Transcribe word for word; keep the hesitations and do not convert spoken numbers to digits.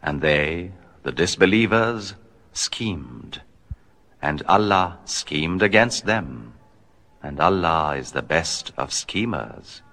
And they, the disbelievers, schemed, and Allah schemed against them, and Allah is the best of schemers.